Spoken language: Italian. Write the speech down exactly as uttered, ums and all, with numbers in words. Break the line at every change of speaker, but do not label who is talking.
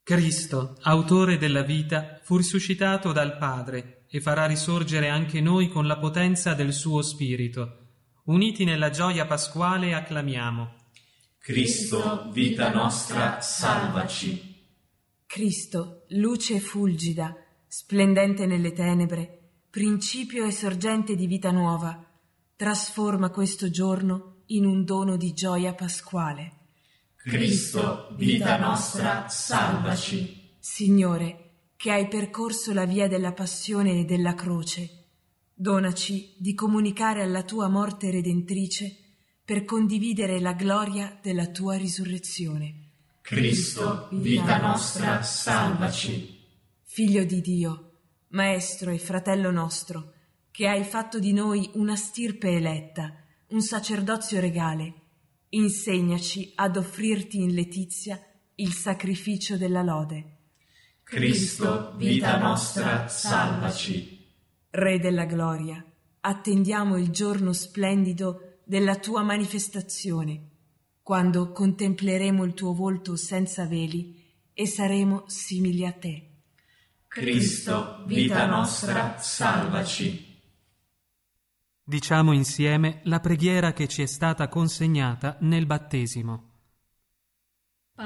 Cristo, autore della vita, fu risuscitato dal Padre e farà risorgere anche noi con la potenza del suo Spirito. Uniti nella gioia pasquale acclamiamo:
Cristo, vita nostra, salvaci.
Cristo, luce fulgida, splendente nelle tenebre, principio e sorgente di vita nuova, trasforma questo giorno in un dono di gioia pasquale.
Cristo, vita nostra, salvaci.
Signore, che hai percorso la via della passione e della croce, donaci di comunicare alla tua morte redentrice per condividere la gloria della tua risurrezione.
Cristo, vita nostra, salvaci.
Figlio di Dio, Maestro e fratello nostro, che hai fatto di noi una stirpe eletta, un sacerdozio regale, insegnaci ad offrirti in letizia il sacrificio della lode.
Cristo, vita nostra, salvaci.
Re della gloria, attendiamo il giorno splendido della tua manifestazione, quando contempleremo il tuo volto senza veli e saremo simili a te.
Cristo, vita nostra, salvaci.
Diciamo insieme la preghiera che ci è stata consegnata nel battesimo.